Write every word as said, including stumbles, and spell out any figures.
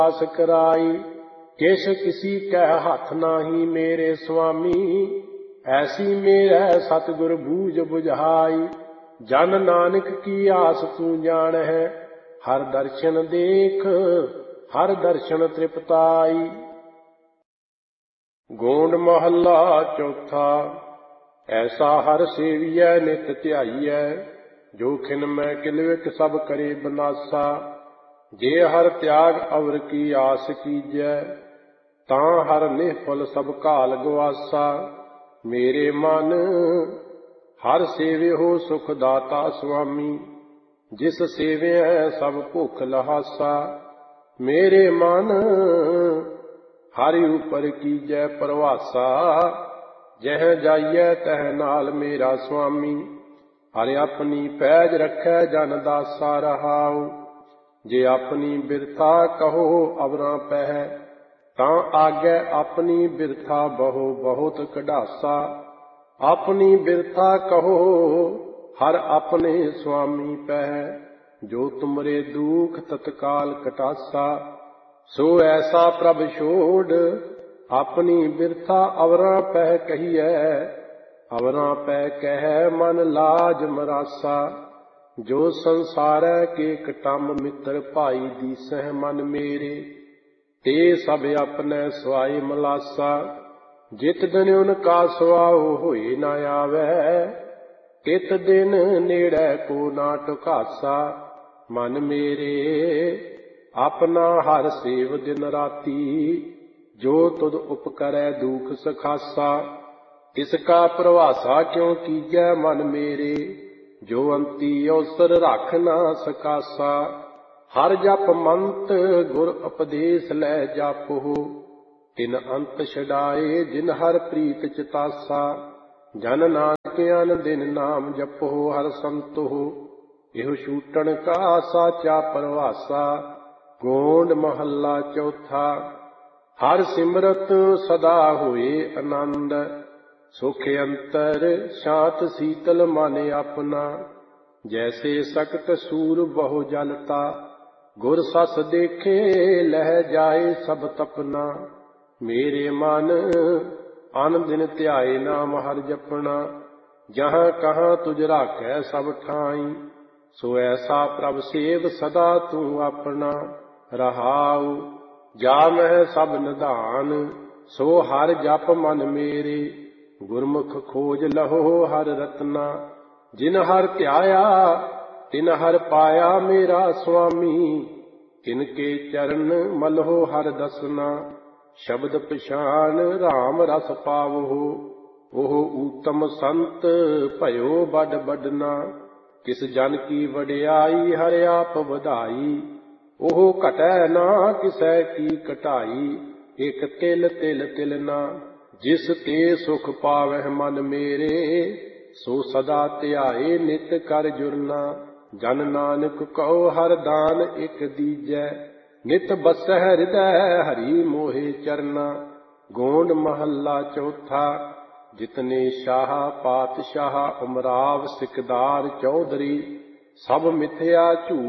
आस कराई। किस किसी कह हाथ नाही मेरे स्वामी, ऐसी मेरे सतगुर बूझ बुझाई। जन नानक की आस तू जान है, हर दर्शन देख हर दर्शन तृप्ताई। गोंड महला चौथा। ऐसा हर सेवियै नित ध्याईयै, जो खिन मैं किलविक सब करे बनासा। जे हर त्याग अवर की आस कीजै, तां हर निफल सब काल गवासा। मेरे मन हर सेवे हो सुख दाता स्वामी, जिस सेवे सब भुख लहासा। मेरे मन हरि ऊपर कीजै परवासा, जह जाइए तह नाल मेरा स्वामी। हरि अपनी पैज रखै जन दासा रहाओ, जे अपनी बिरथा कहो अवरां पह। तां आगे अपनी बिरथा बहो बहुत कढ़ासा। अपनी बिरथा कहो हर अपने स्वामी पह, जो तुमरे दुख तत्काल कटासा। सो ऐसा प्रभ छोड़ अपनी बिरथा अवरां पह कहिए, अवरां पह कह मन लाज मरासा। जो संसारै के कटम मित्र भाई दीसह मन मेरे, ते सब अपने स्वाई मलासा। जित दिन उनका सुआओ होए न आवे, तित दिन नेड़े को ना टुकासा। मन मेरे अपना हर सेव दिन राती, जो तुद उपकरै दुख सखासा। इसका प्रवासा क्यों कीजै मन मेरे, जो अंती अवसर रख ना सकासा। हर जप मंत गुर उपदेश लै जापो, तिन अंत छड़ाए जिन हर प्रीत चितासा। जन नानक अन दिन नाम जपो हर संतो, इहो छूटन का साचा परवासा। गोंड महला चौथा। हर सिमरत सदा होए आनंद, सुख अंतर शांत शीतल मन अपना। जैसे सकत सूर बहु जलता, गुर सस देखे लह जाए सब तपना। मेरे मन अन दिन ध्याए नाम हर जपना, जहाँ कहाँ तुझ राखै सब ठाई। सो ऐसा प्रभ सेव सदा तू अपना, रहाऊ जा मह सब निधान। सो हर जप मन मेरे, गुरमुख खोज लहो हर रत्ना। जिन हर ध्याया तिन हर पाया मेरा स्वामी, तिनके चरण मलहो हर दसना। शब्द पछान राम रस पावो, ओह उत्तम संत भयो बड़ बडना। किस जन की वडियाई हर आप वधाई, ओह घटै ना किसै की कटाई। एक तिल तिल तिलना, जिस ते सुख पावह मन मेरे, सो सदा ध्याए नित कर जुरना। जन नानक कहो हर दान एक दीजै, नित बसह हृदय हरि मोहे चरना। गोंड महला चौथा। जितने शाह पातशाह उमराव सिकदार चौधरी, सब मिथ्या झूठ